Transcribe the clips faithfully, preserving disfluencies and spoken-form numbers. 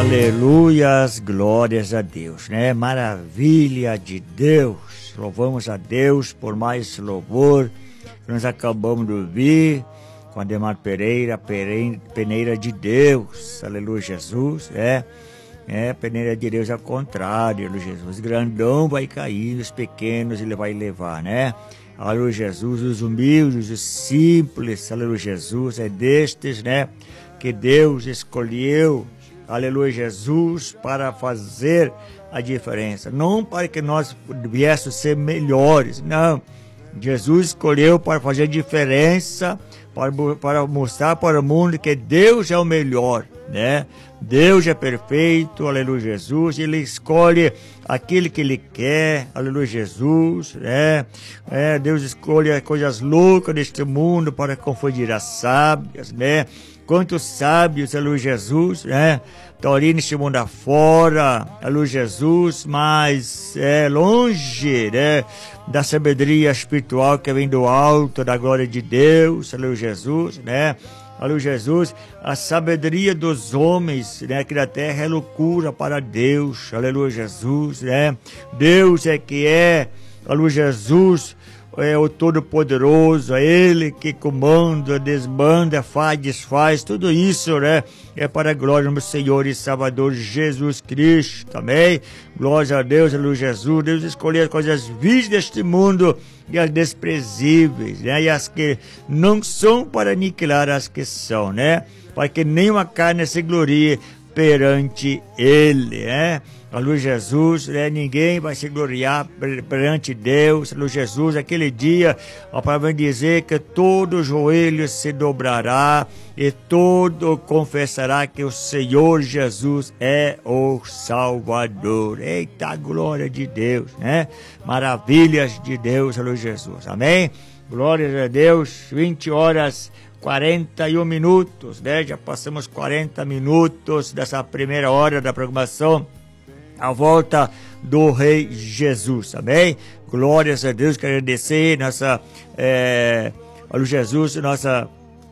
Aleluias, glórias a Deus, né? Maravilha de Deus. Louvamos a Deus por mais esse louvor que nós acabamos de ouvir com Ademar Pereira, peneira de Deus. Aleluia, Jesus, é. É, peneira de Deus ao contrário, aleluia, Jesus. Grandão vai cair, os pequenos ele vai levar, né? Aleluia, Jesus, os humildes, os simples, aleluia, Jesus. É destes, né, que Deus escolheu, aleluia, Jesus, para fazer a diferença. Não para que nós viéssemos ser melhores, não. Jesus escolheu para fazer diferença, para, para mostrar para o mundo que Deus é o melhor, né? Deus é perfeito, aleluia, Jesus. Ele escolhe aquele que Ele quer, aleluia, Jesus, né? É, Deus escolhe as coisas loucas deste mundo para confundir as sábias, né? Quantos sábios, aleluia, Jesus, né? Estão ali neste mundo afora, aleluia, Jesus, mas é longe, né, da sabedoria espiritual que vem do alto, da glória de Deus, aleluia, Jesus, né? Aleluia, Jesus, a sabedoria dos homens, né, aqui da terra é loucura para Deus, aleluia, Jesus, né? Deus é que é, aleluia, Jesus, é o Todo-Poderoso, é Ele que comanda, desmanda, faz, desfaz, tudo isso, né, é para a glória do meu Senhor e Salvador Jesus Cristo, amém? Glória a Deus, aleluia, Jesus. Deus escolheu as coisas vis deste mundo e as desprezíveis, né, e as que não são para aniquilar as que são, né, para que nenhuma carne se glorie perante Ele, né? Aleluia, Jesus, né? Ninguém vai se gloriar perante Deus, aleluia, Jesus. Aquele dia, a palavra vai dizer que todo joelho se dobrará e todo confessará que o Senhor Jesus é o Salvador. Eita, glória de Deus, né? Maravilhas de Deus, aleluia, Jesus, amém? Glórias a Deus. Vinte horas quarenta e um minutos, né? Já passamos quarenta minutos dessa primeira hora da programação a volta do Rei Jesus, amém? Glórias a Deus, quero agradecer nossa, é, ao Jesus, nossa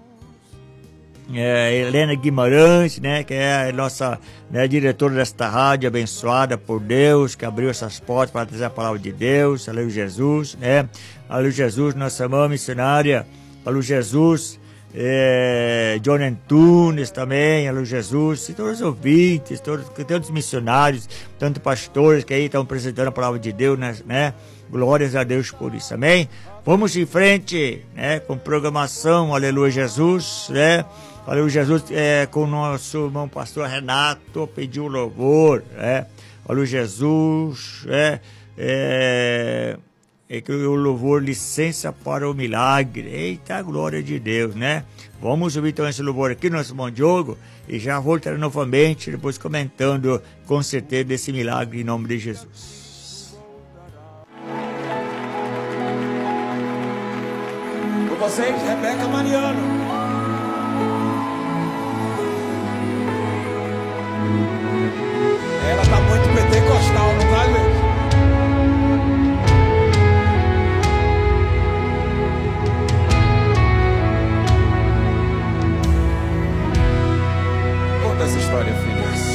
é, Helena Guimarães, né, que é a nossa, né, diretora desta rádio, abençoada por Deus, que abriu essas portas para trazer a palavra de Deus, aleluia, Jesus, né? Aleluia, Jesus, nossa mãe missionária, aleluia, Jesus, É, John Antunes também, aleluia, Jesus, e todos os ouvintes, todos, todos os missionários, tanto pastores que aí estão apresentando a palavra de Deus, né, né? Glórias a Deus por isso, amém? Vamos em frente, né, com programação, aleluia, Jesus, né? Aleluia, Jesus, é, com o nosso irmão pastor Renato, pediu louvor, né? Aleluia, Jesus, é, é É que o louvor licença para o milagre. Eita, glória de Deus, né? Vamos ouvir então esse louvor aqui no nosso irmão Diogo e já voltarei novamente, depois comentando com certeza desse milagre em nome de Jesus. Com vocês, Rebeca Mariano.